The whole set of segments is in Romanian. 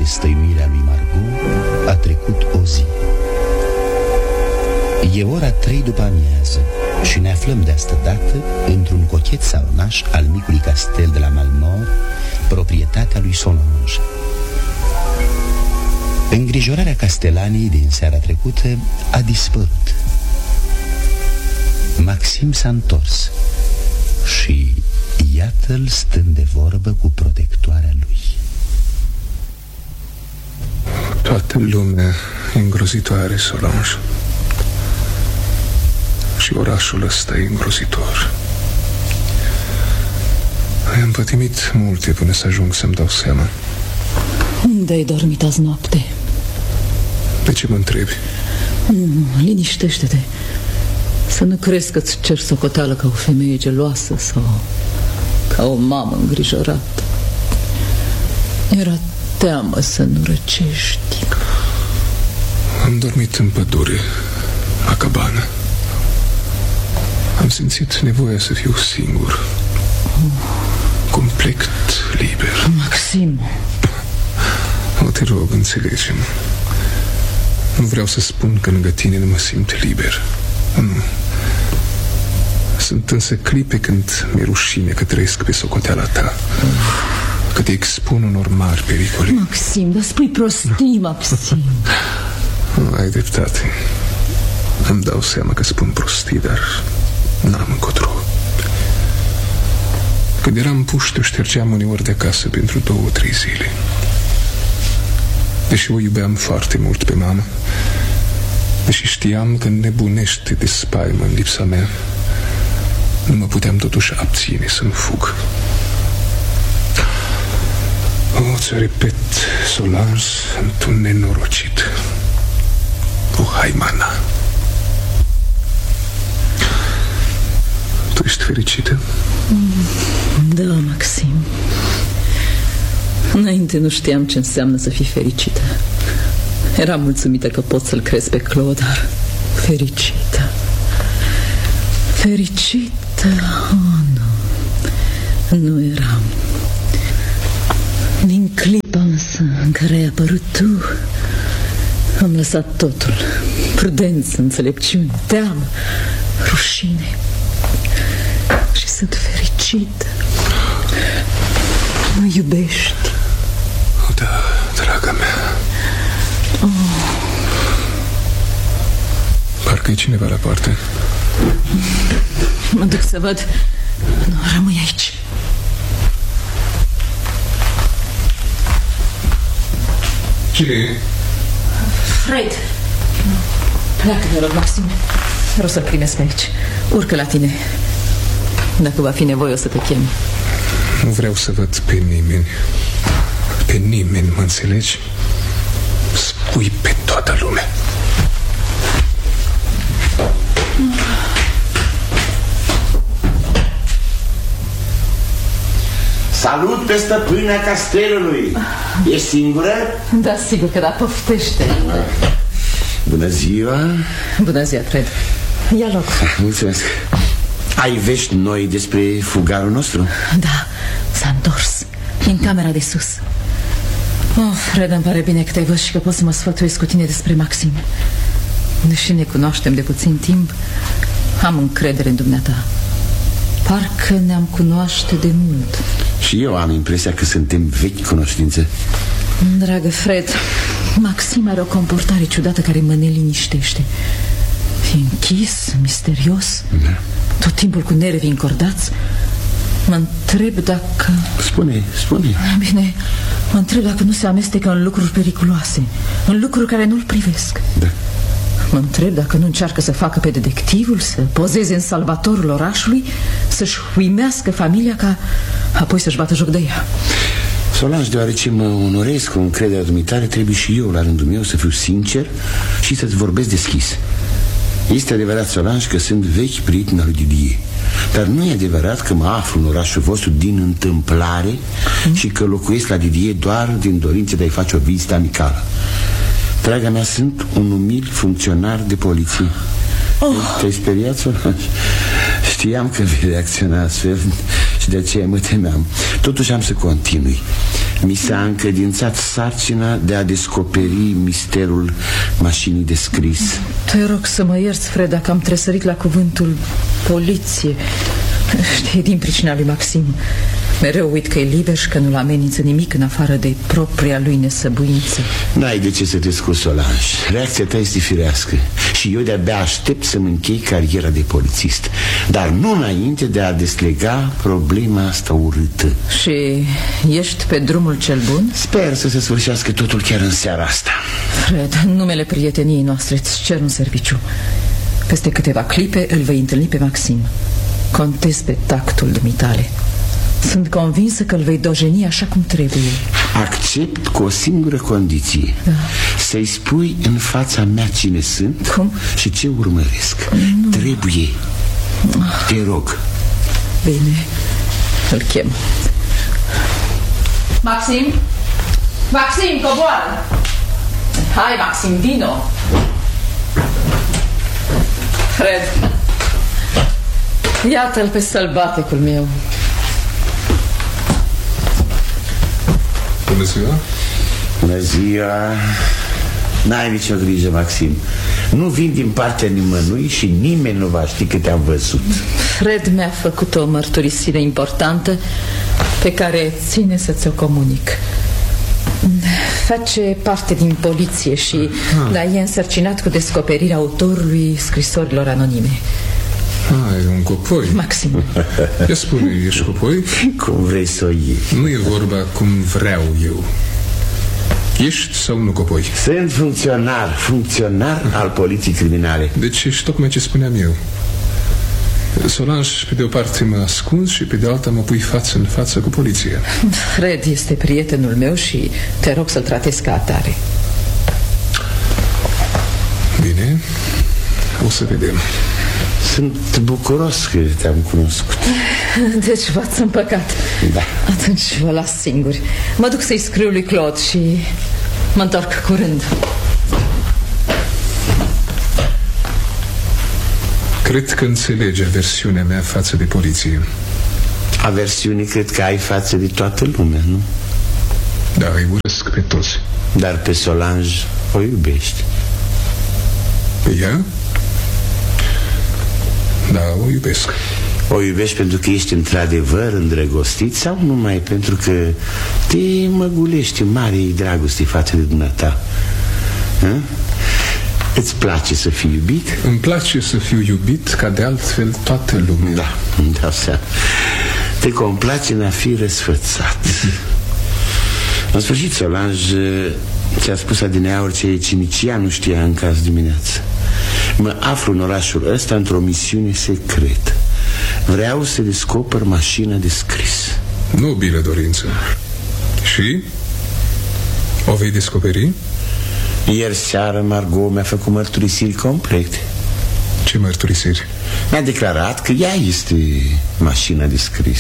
destăinuirea lui Margot, a trecut o zi. E ora 3 după amiază și ne aflăm de asta dată într-un cochet salnaș al micului castel de la Malmort, proprietatea lui Solange. Îngrijorarea castelaniei din seara trecută a dispărut. Maxim s-a întors și iată-l stând de vorbă cu protectoarea lui. Toată lumea e îngrozitoare, Solange. Și orașul ăsta e îngrozitor. Am pătimit multe până să ajung să-mi dau seama. Unde ai dormit azi noapte? De ce mă întrebi? Nu, liniștește-te. Să nu crezi că-ți cer socoteală ca o femeie geloasă sau ca o mamă îngrijorată. Era teamă să nu răcești. Am dormit în pădure, la cabană. Am simțit nevoia să fiu singur, complet liber. Maxim, o, te rog, înțelege-mă. Nu vreau să spun că lângă tine nu mă simt liber. Nu. Sunt însă clipe când mi-e rușine că trăiesc pe socoteala ta, că te expun unor mari pericole. Maxim, dar spui prostii, Maxim. Ai dreptate. Îmi dau seama că spun prostii, dar n-am încotro. Când eram puștiu, ștergeam uneori de acasă pentru 2-3 zile. Deși o iubeam foarte mult pe mama, deși știam că nebunește de spaimă în lipsa mea, nu mă puteam totuși abține să nu fug. O, ți-o repet, Solange, sunt un nenorocit, o haimana. Tu ești fericită? Da, Maxim. Înainte nu știam ce înseamnă să fii fericită. Eram mulțumită că pot să-l crezi pe Claude, dar fericită. Fericită? Oh, nu eram. Din clipa însă în care ai apărut tu, am lăsat totul. Prudență, înțelepciune, teamă, rușine. Și sunt fericită. Mă iubești? O, da, draga mea. Parcă e cineva la poartă. Mă duc să văd. Nu, rămâi aici. Cine e? Fred. Pleacă, te rog, Maxim. Vreau să-l primesc aici. Urcă la tine. Dacă va fi nevoie, o să te chem. Nu vreau să văd pe nimeni. Pe nimeni, mă înțelegi? Spui pe toată lumea. Salut pe stăpâna castelului. Ești singură? Da, sigur că da, poftește. Bună ziua. Bună ziua, Fred. Ia loc. Mulțumesc. Ai vești noi despre fugarul nostru? Da, s-a întors. E în camera de sus. Oh, Fred, îmi pare bine că te-ai văzut și că pot să mă sfătuiesc cu tine despre Maxim. Deși ne cunoaștem de puțin timp, am încredere în dumneata. Parcă ne-am cunoaște de mult. Și eu am impresia că suntem vechi cunoștințe. Dragă Fred, Maxim are o comportare ciudată care mă neliniștește. E închis, misterios, da. Tot timpul cu nervii încordați. Mă întreb dacă... Spune. Bine, mă întreb dacă nu se amestecă în lucruri periculoase, în lucruri care nu-l privesc. Da. Mă întreb dacă nu încearcă să facă pe detectivul, să pozeze în salvatorul orașului, să-și huimească familia ca apoi să-și bată joc de ea. Solange, deoarece mă onorez cu încrederea dumitare, trebuie și eu, la rândul meu, să fiu sincer și să-ți vorbesc deschis. Este adevărat, Solange, că sunt vechi prieten al lui Didier, dar nu e adevărat că mă aflu în orașul vostru din întâmplare și că locuiesc la Didier doar din dorință de a-i face o vizită amicală. Draga mea, sunt un umil funcționar de poliție. Te-ai speriat, Solange? Știam că vei reacționa astfel și de aceea mă temeam. Totuși am să continui. Mi s-a încredințat sarcina de a descoperi misterul mașinii de scris. Te rog să mă ierți, Fred, dacă am tresărit la cuvântul poliție. Știi, din pricina lui Maxim. Mereu uit că e liber și că nu-l amenință nimic în afară de propria lui nesăbuință. N-ai de ce să te scuzi, Solange. Reacția ta este firească. Și eu de-abia aștept să-mi închei cariera de polițist. Dar nu înainte de a deslega problema asta urâtă. Și ești pe drumul cel bun? Sper să se sfârșească totul chiar în seara asta. Fred, în numele prieteniei noastre îți cer un serviciu. Peste câteva clipe îl vei întâlni pe Maxim. Contez pe tactul dumitale. Sunt convinsă că îl vei dojeni așa cum trebuie. Accept cu o singură condiție. Da. Să-i spui în fața mea cine sunt. Cum? Și ce urmăresc. Trebuie. Te rog. Bine, îl chem. Maxim? Maxim, coboară! Hai, Maxim, vino! Fred, iată-l pe sălbaticul meu. Bună ziua. Bună ziua. N-ai nicio grijă, Maxim. Nu vin din partea nimănui și nimeni nu va ști că te-am văzut. Fred mi-a făcut o mărturisire importantă pe care ține să ți-o comunic. Face parte din poliție și e însărcinat cu descoperirea autorului scrisorilor anonime. E un copoi. Maxim. Ia spune, ești copoi? Cum vrei să o iei. Nu e vorba cum vreau eu. Ești sau nu copoi? Sunt funcționar al poliției criminale. Deci ești tocmai ce spuneam eu. Solange, pe de o parte mă ascunzi și pe de alta mă pui față în față cu poliția. Fred este prietenul meu și te rog să-l tratezi ca atare. Bine, o să vedem. Sunt bucuros că te-am cunoscut. Deci v-ați împăcat. Da. Atunci vă las singuri. Mă duc să-i scriu lui Claude și mă întorc curând. Cred că înțelegi aversiunea mea față de poliție. Aversiune cred că ai față de toată lumea, nu? Da, îi urăsc pe toți. Dar pe Solange o iubești. Pe ea? Da, o iubesc. O iubești pentru că ești într-adevăr îndrăgostit sau numai pentru că te măgulești marei dragoste față de dumneata? Hă? Îți place să fii iubit? Îmi place să fiu iubit ca de altfel toată lumea. Da, îmi dau seama. Te complace în a fi răsfățat. În sfârșit, Solange ți-a spus adineauri ce nici ea nu știa încă azi dimineață. Mă aflu în orașul ăsta într-o misiune secretă. Vreau să descoper mașina de scris. Nobilă dorință. Și? O vei descoperi? Ieri seară Margot mi-a făcut mărturisiri complete. Ce mărturisiri? Mi-a declarat că ea este mașina de scris.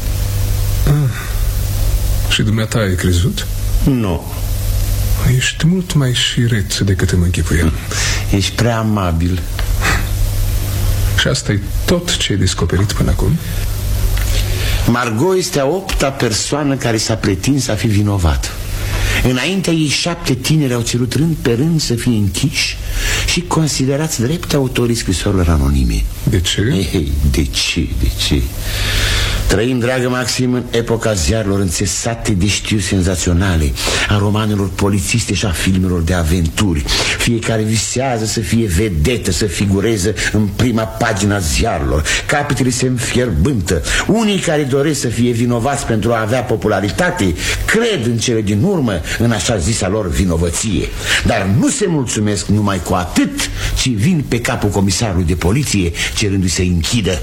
Și dumneata ai crezut? Nu. Ești mult mai șiret decât îmi închipuiam. Ești prea amabil. Și asta e tot ce ai descoperit până acum? Margot este a 8-a persoană care s-a pretins a fi vinovat. Înaintea ei 7 tineri au cerut rând pe rând să fie închiși și considerați drept autorii scrisorilor anonime. De ce? De ce? Trăim, dragă Maxim, în epoca ziarilor înțesate de știri senzaționale, a romanelor polițiste și a filmelor de aventuri. Fiecare visează să fie vedetă, să figureze în prima pagina ziarilor. Capetele se înfierbântă. Unii care doresc să fie vinovați pentru a avea popularitate cred în cele din urmă în așa zisa lor vinovăție. Dar nu se mulțumesc numai cu atât, ci vin pe capul comisarului de poliție cerându-i să-i închidă.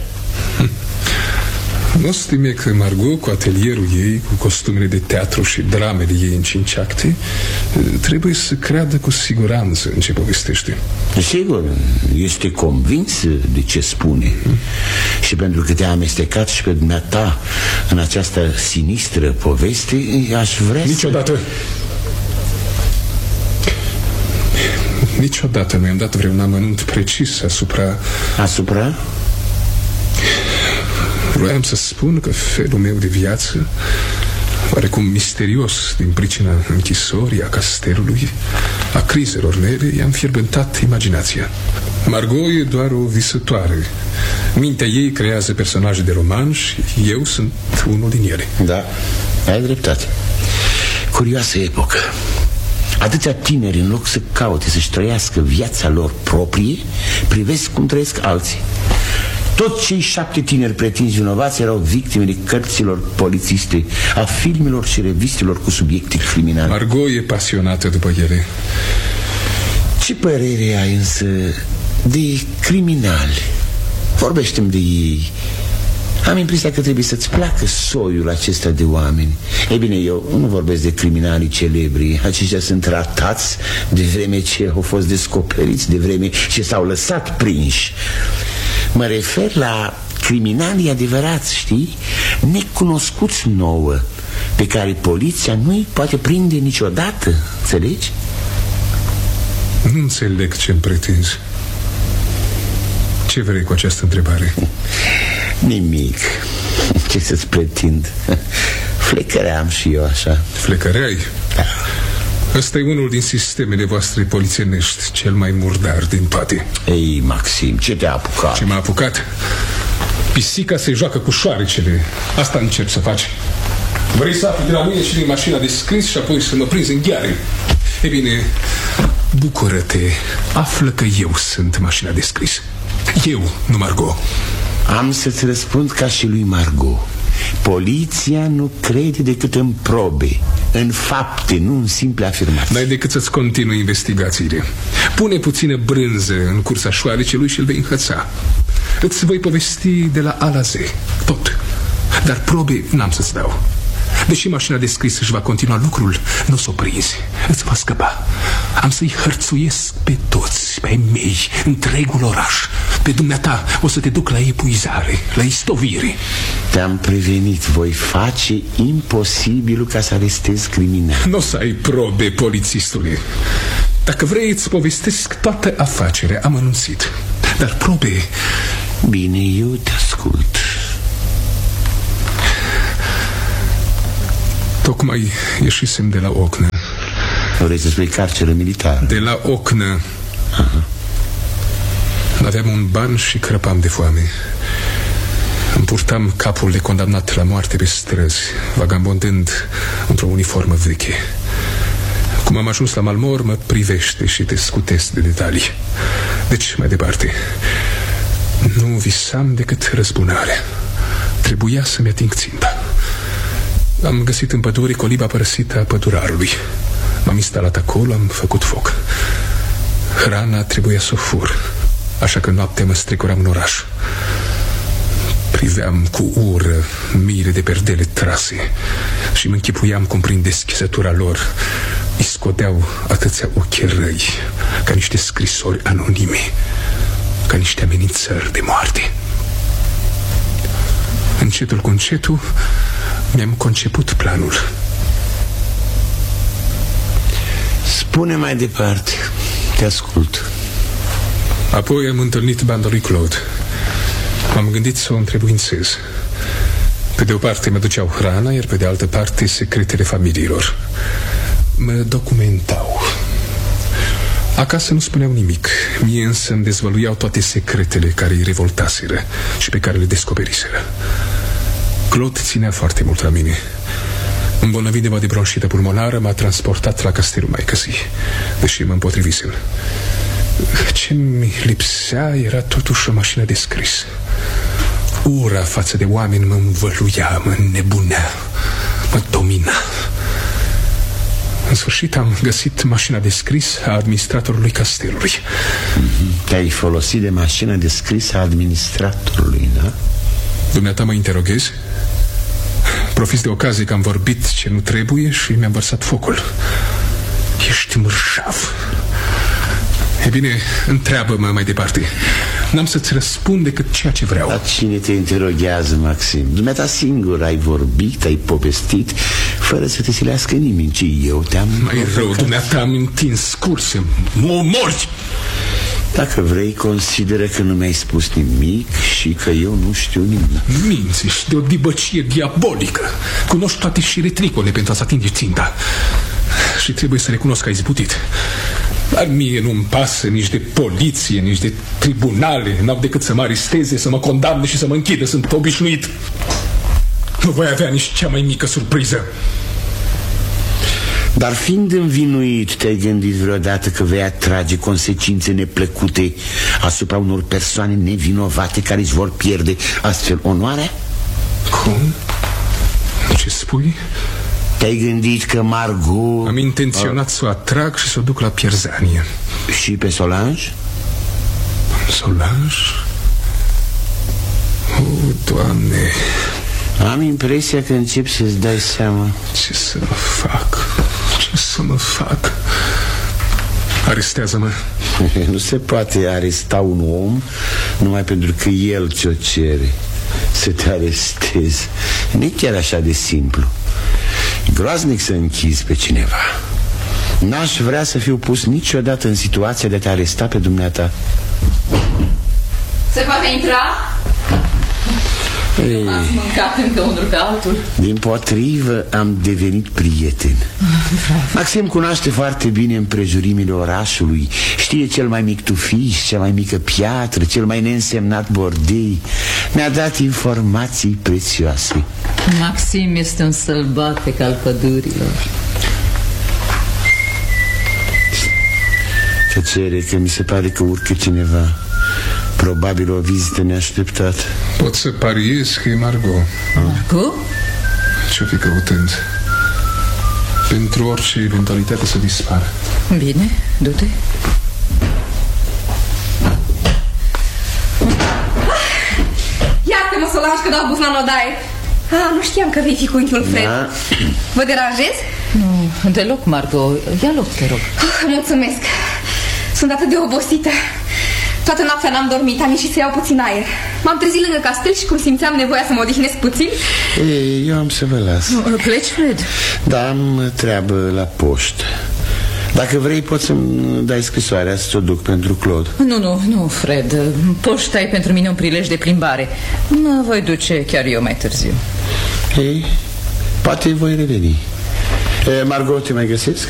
Nu stime că Margot, cu atelierul ei, cu costumele de teatru și dramele ei în 5 acte, trebuie să creadă cu siguranță în ce povestește. Sigur, este convins de ce spune. Și pentru că te-a amestecat și pe dumneata în această sinistră poveste, aș vrea Niciodată Niciodată nu i-am dat vreun amănunt precis asupra... Vroiam să spun că felul meu de viață oarecum misterios din pricina închisorii, a castelului, a crizelor mele, i-am fierbântat imaginația. Margot e doar o visătoare. Mintea ei creează personaje de roman și eu sunt unul din ele. Da, ai dreptate. Curioasă epocă. Atâția tineri, în loc să caute să-și trăiască viața lor proprie, privesc cum trăiesc alții. Toți cei 7 tineri pretinși vinovați erau victimele cărților polițiste, a filmelor și revistelor cu subiecte criminale. Margot e pasionată după ele. Ce părere ai însă de criminali? Vorbește-mi de ei. Am impresia că trebuie să-ți placă soiul acesta de oameni. Ei bine, eu nu vorbesc de criminalii celebri. Aceștia sunt ratați de vreme ce au fost descoperiți, de vreme ce s-au lăsat prinși. Mă refer la criminalii adevărați, știi? Necunoscuți nouă, pe care poliția nu-i poate prinde niciodată. Înțelegi? Nu înțeleg ce-mi pretinzi. Ce vrei cu această întrebare? Nimic. Ce să-ți pretind? Flecăream și eu așa. Flecăreai? Da. Ăsta e unul din sistemele voastre polițienești, cel mai murdar din toate. Ei, Maxim, ce te-a apucat? Ce m-a apucat? Pisica se joacă cu șoarecele. Asta încerc să faci. Vrei să afli de la mine și din mașina de scris și apoi să mă prinzi în gheare? E bine, bucură-te. Află că eu sunt mașina de scris. Eu, nu Margot. Am să-ți răspund ca și lui Margot. Poliția nu crede decât în probe, în fapte, nu în simple afirmații. N-ai decât să-ți continui investigațiile. Pune puțină brânză în cursa șoarecelui și îl vei înhăța. Îți voi povesti de la A la Z, tot. Dar probe n-am să-ți dau. Deși mașina de scris își va continua lucrul, nu s-o prinzi. Îți va scăpa. Am să-i hărțuiesc pe toți, pe ai mei, întregul oraș. Pe dumneata o să te duc la epuizare, la istovire. Te-am prevenit, voi face imposibilul ca să arestezi criminal. Nu o să ai probe, polițistule. Dacă vrei, îți povestesc toată afacerea, am anunțit. Dar probe... Bine, eu te ascult. Tocmai ieșisem de la Ocnă. Vrei să spui carceră militară? De la Ocnă. Aveam un ban și crăpam de foame. Îmi purtam capul de condamnat la moarte pe străzi, vagabondând într-o uniformă veche. Cum am ajuns la Malmor, mă privește și te scutesc de detalii. Deci, mai departe, nu visam decât răzbunarea. Trebuia să-mi ating ținta. Am găsit în pădure coliba părăsită a pădurarului. M-am instalat acolo, am făcut foc. Hrana trebuia să o fur, așa că noaptea mă strecuram în oraș. Priveam cu ură miile de perdele trase și mă închipuiam cum prin deschizătura lor îi scodeau atâția ochi răi, ca niște scrisori anonime, ca niște amenințări de moarte. Încetul cu încetul mi-am conceput planul. Spune mai departe, te ascult. Apoi am întâlnit banda lui Claude. M-am gândit să o întrebuințez. Pe de o parte mă duceau hrana, iar pe de altă parte secretele familiilor. Mă documentau. Acasă nu spuneau nimic. Mie însă îmi dezvăluiau toate secretele care îi revoltaseră și pe care le descoperiseră. Claude ținea foarte mult la mine. Îmbolnăvit de de bronșită pulmonară, m-a transportat la castelul maicăsii, deși mă împotrivisem. Ce mi lipsea era totuși o mașină de scris. Ura față de oameni mă învăluia, mă înnebunea, mă domina. În sfârșit am găsit mașina de scris a administratorului castelului. Te-ai folosit de mașina de scris a administratorului, da? Dumneata mă interoghezi? Profiți de ocazie că am vorbit ce nu trebuie și mi-am vărsat focul. Ești mărșav. E bine, întreabă-mă mai departe. N-am să-ți răspund decât ceea ce vreau. Dar cine te interoghează, Maxim? Dumneata singur ai vorbit, ai povestit, fără să te silească nimeni, ci eu te-am... Mai rău, dumneata am întins curse. Mă morți! Dacă vrei, consideră că nu mi-ai spus nimic și că eu nu știu nimic. Minți, ești de o dibăcie diabolică. Cunoști toate șiretricole pentru a-ți atinge ținta. Și trebuie să recunosc că ai izbutit. Dar mie nu-mi pasă nici de poliție, nici de tribunale. N-au decât să mă aresteze, să mă condamne și să mă închidă. Sunt obișnuit. Nu voi avea nici cea mai mică surpriză. Dar fiind învinuit, te-ai gândit vreodată că vei atrage consecințe neplăcute asupra unor persoane nevinovate care își vor pierde astfel onoarea? Cum? Ce spui? Te-ai gândit că Margot... Am intenționat să o atrag și să o duc la pierzanie. Și pe Solange? Solange? O, Doamne... Am impresia că încep să-ți dai seama. Ce să mă fac? Ce să mă fac? Arestează-mă. Nu se poate aresta un om numai pentru că el ți-o cere să te arestezi. Nu e chiar așa de simplu. E groaznic să închizi pe cineva. N-aș vrea să fiu pus niciodată în situația de a te aresta pe dumneata. Se poate intra? Ați mâncat încă unul pe altul? Dimpotrivă, am devenit prieten. Maxim cunoaște foarte bine împrejurimile orașului. Știe cel mai mic tufiș, cea mai mică piatră, cel mai neînsemnat bordei. Mi-a dat informații prețioase. Maxim este un sălbatec al pădurilor. Tăcere, că mi se pare că urcă cineva. Probabil o vizită neașteptată. Pot să pariez că e Margot. Margot? Ce-o fi căutând? Pentru orice eventualitate să dispară. Bine, du-te. Iartă-mă, Solange, că dau buzna în odaie. Nu știam că vei fi cu unchiul Fred. Da. Vă deranjez? Nu, deloc, Margot. Ia loc, te rog. Mulțumesc. Sunt atât de obosită. Toată noaptea n-am dormit, am ieșit să iau puțin aer. M-am trezit lângă castel și cum simțeam nevoia să mă odihnesc puțin. Ei, eu am să vă las. Pleci, Fred? Da, am treabă la poștă. Dacă vrei, poți să-mi dai scrisoarea să ți-o duc pentru Claude. Nu, Fred. Poșta e pentru mine un prilej de plimbare. Mă voi duce chiar eu mai târziu. Ei, poate voi reveni. Margot, te mai găsesc?